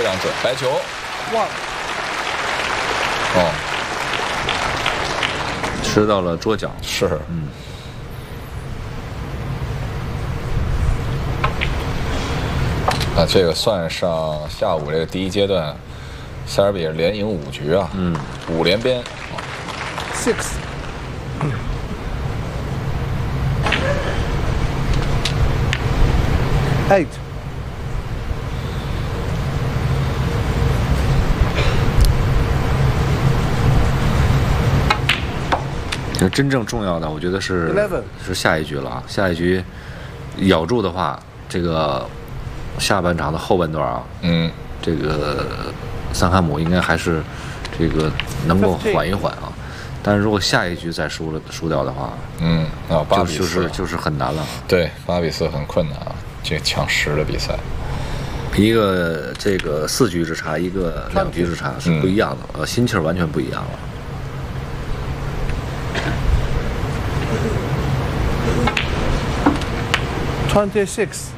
常准，白球。 哇！ 哦， 吃到了桌角。 是，那这个算上下午这个第一阶段，塞尔比亚连赢5局啊，5连鞭。 6 8 其实真正重要的，我觉得是下一局了啊！下一局咬住的话，这个下半场的后半段啊，这个桑汉姆应该还是这个能够缓一缓啊。但是如果下一局再输掉的话， 8比4 就是很难了。 对，8比4很困难啊，这个抢10的比赛。 一个这个4局之差，一个2局之差是不一样的，心气儿完全不一样了。 26